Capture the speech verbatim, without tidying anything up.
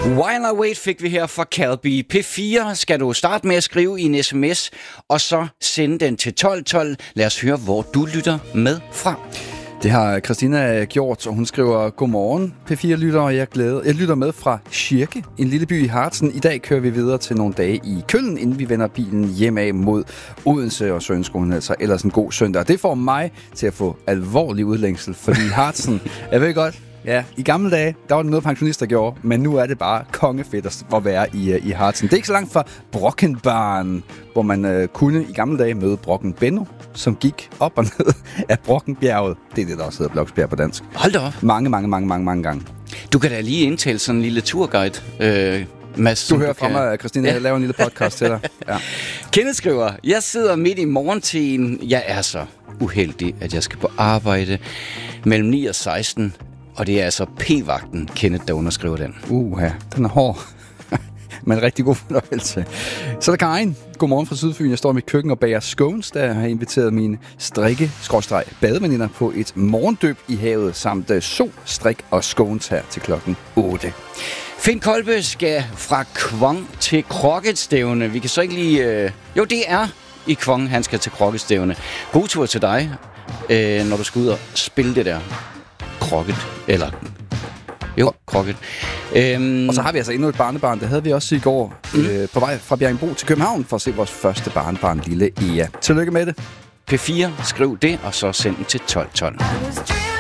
While I Wait fik vi her fra Calby. P fire skal du starte med at skrive i en sms, og så sende den til tolv tolv. Lad os høre, hvor du lytter med fra. Det har Christina gjort, og hun skriver: Godmorgen, P fire-lytter, og jeg, glæder. jeg lytter med fra Schirke, en lille by i Harzen. I dag kører vi videre til nogle dage i Køln, inden vi vender bilen hjemad mod Odense, og så ønsker hun altså ellers en god søndag. Og det får mig til at få alvorlig udlængsel, fordi Harzen, jeg ved godt, ja, i gamle dage, der var det noget pensionister gjorde, men nu er det bare kongefedt at være i, i Harzen. Det er ikke så langt fra Brockenbarn, hvor man øh, kunne i gamle dage møde Brocken Benno, som gik op og ned af Brockenbjerget. Det er det, der også hedder Bloksbjerg på dansk. Hold da op. Mange, mange, mange, mange, mange gange. Du kan da lige indtale sådan en lille turguide, øh, Mads. Du hører fra kan... mig, Christina, ja. Jeg laver en lille podcast til dig. Ja. Kenneth skriver: Jeg sidder midt i morgentiden. Jeg er så uheldig, at jeg skal på arbejde mellem ni og seksten. Og det er altså P-vagten, Kenneth, der underskriver den. Uh, ja, den er hård. Men rigtig god fornøjelse. Så er der Karin. Godmorgen fra Sydfyn. Jeg står i mit køkken og bager scones, der har inviteret mine strikke-badeveninder på et morgendøb i havet, samt sol, strik og scones her til klokken otte. Finn Kolbe skal fra Kvong til Krokketstævne. Vi kan så ikke lige... Øh... Jo, det er i Kvong, han skal til Krokketstævne. God tur til dig, øh, når du skal ud og spille det der krokket, eller... Jo, krokket. Øhm... Og så har vi altså endnu et barnebarn. Det havde vi også i går mm. øh, på vej fra Bjerringbro til København for at se vores første barnebarn, lille Ea. Tillykke med det. P fire, skriv det, og så send den til tolv tolv.